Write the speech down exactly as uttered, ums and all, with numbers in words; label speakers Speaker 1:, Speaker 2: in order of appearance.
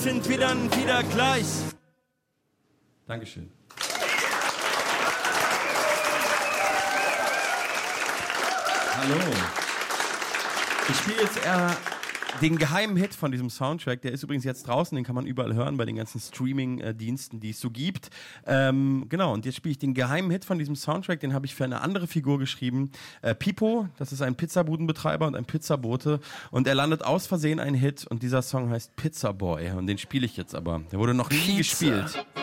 Speaker 1: sind wir dann wieder gleich. Dankeschön. Hallo. Ich spiele jetzt eher den geheimen Hit von diesem Soundtrack. Der ist übrigens jetzt draußen, den kann man überall hören bei den ganzen Streaming-Diensten, die es so gibt. Ähm, genau, und jetzt spiele ich den geheimen Hit von diesem Soundtrack, den habe ich für eine andere Figur geschrieben. Äh, Pipo, das ist ein Pizzabudenbetreiber und ein Pizzabote und er landet aus Versehen einen Hit und dieser Song heißt Pizza Boy und den spiele ich jetzt aber. Der wurde noch nie
Speaker 2: Pizza.
Speaker 1: gespielt.